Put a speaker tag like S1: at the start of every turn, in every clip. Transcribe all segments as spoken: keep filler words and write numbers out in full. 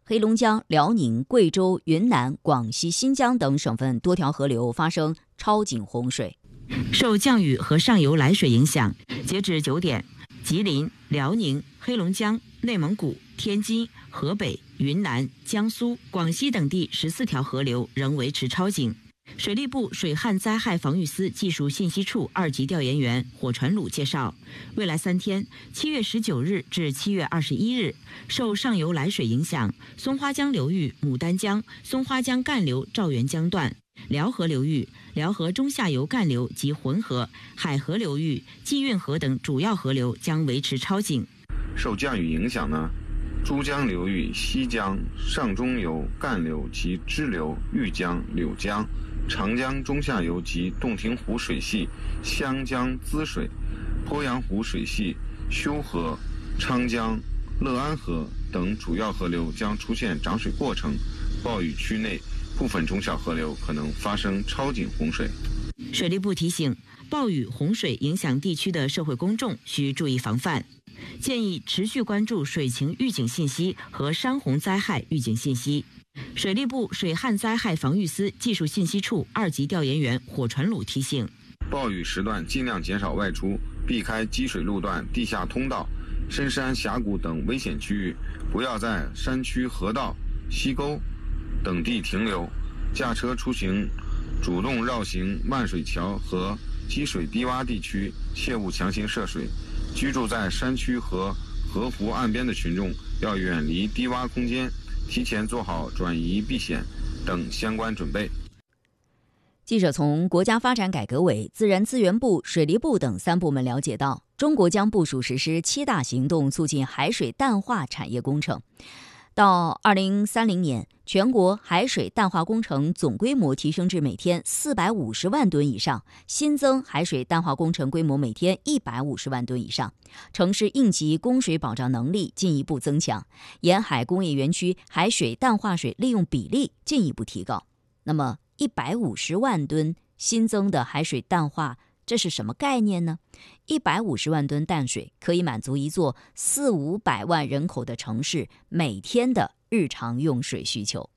S1: 黑龙江、辽宁、贵州、云南、广西、新疆等省份多条河流发生超警洪水。
S2: 受降雨和上游来水影响，截至九点，吉林、辽宁、黑龙江、内蒙古、天津、河北、云南、江苏、广西等地十四条河流仍维持超警。水利部水旱灾害防御司技术信息处二级调研员火传鲁介绍，未来三天，七月十九日至七月二十一日，受上游来水影响，松花江流域牡丹江、松花江干流赵源江段、辽河流域、辽河中下游干流及浑河、海河流域、济运河等主要河流将维持超警。
S3: 受降雨影响呢，珠江流域西江、上中游干流及支流豫江、柳江、长江中下游及洞庭湖水系湘江滋水、鄱阳湖水系修河、昌江、乐安河等主要河流将出现涨水过程，暴雨区内部分中小河流可能发生超警洪水。
S2: 水利部提醒，暴雨洪水影响地区的社会公众需注意防范，建议持续关注水情预警信息和山洪灾害预警信息。水利部水旱灾害防御司技术信息处二级调研员火传鲁提醒，
S3: 暴雨时段尽量减少外出，避开积水路段、地下通道、深山峡谷等危险区域，不要在山区河道、溪沟等地停留。驾车出行主动绕行漫水桥和积水低洼地区，切勿强行涉水。居住在山区和河湖岸边的群众要远离低洼空间，提前做好转移避险等相关准备。
S1: 记者从国家发展改革委、自然资源部、水利部等三部门了解到，中国将部署实施七大行动，促进海水淡化产业工程。到二零三零年，全国海水淡化工程总规模提升至每天四百五十万吨以上，新增海水淡化工程规模每天一百五十万吨以上，城市应急供水保障能力进一步增强，沿海工业园区海水淡化水利用比例进一步提高。那么一百五十万吨新增的海水淡化，这是什么概念呢？一百五十万吨淡水可以满足一座四五百万人口的城市每天的日常用水需求。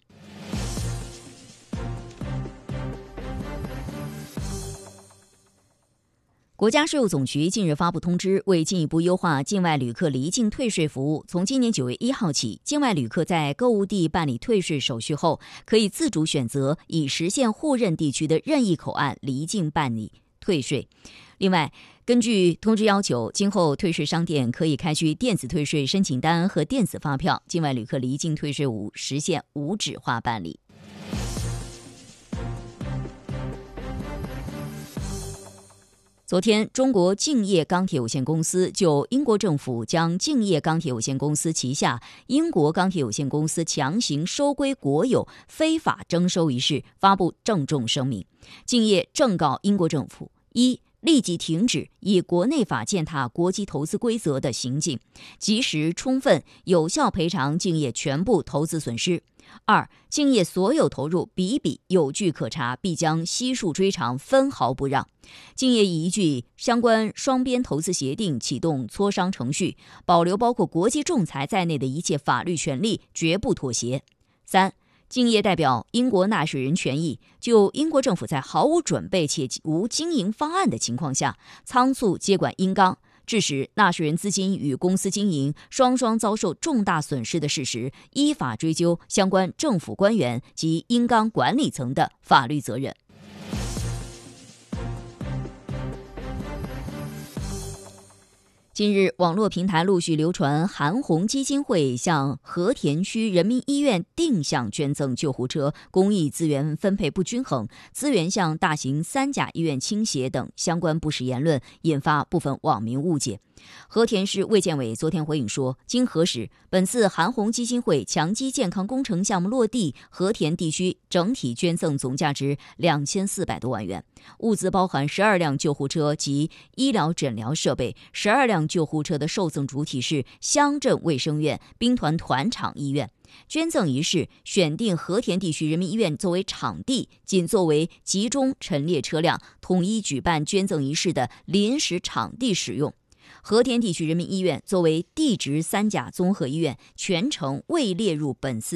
S1: 国家税务总局近日发布通知，为进一步优化境外旅客离境退税服务，从今年九月一号起，境外旅客在购物地办理退税手续后，可以自主选择已实现互认地区的任意口岸离境办理退税。另外，根据通知要求，今后退税商店可以开具电子退税申请单和电子发票，境外旅客离境退税无实现无纸化办理。昨天，中国敬业钢铁有限公司就英国政府将敬业钢铁有限公司旗下英国钢铁有限公司强行收归国有、非法征收一事发布郑重声明。敬业正告英国政府：一、立即停止以国内法践踏国际投资规则的行径，及时、充分、有效赔偿敬业全部投资损失；二、敬业所有投入笔笔有据可查，必将悉数追偿，分毫不让。敬业已依据相关双边投资协定启动磋商程序，保留包括国际仲裁在内的一切法律权利，绝不妥协。三、敬业代表英国纳税人权益，就英国政府在毫无准备且无经营方案的情况下，仓促接管英钢，致使纳税人资金与公司经营双双遭受重大损失的事实，依法追究相关政府官员及英钢管理层的法律责任。近日，网络平台陆续流传韩红基金会向和田区人民医院定向捐赠救护车、公益资源分配不均衡、资源向大型三甲医院倾斜等相关不实言论，引发部分网民误解。和田市卫健委昨天回应说，经核实，本次韩红基金会强基健康工程项目落地，和田地区整体捐赠总价值两千四百多万元，物资包含十二辆救护车及医疗诊疗设备。十二辆救护车的受赠主体是乡镇卫生院、兵团团场医院。捐赠仪式选定和田地区人民医院作为场地，仅作为集中陈列车辆、统一举办捐赠仪式的临时场地使用。和田地区人民医院作为地质三甲综合医院，全程未列入本次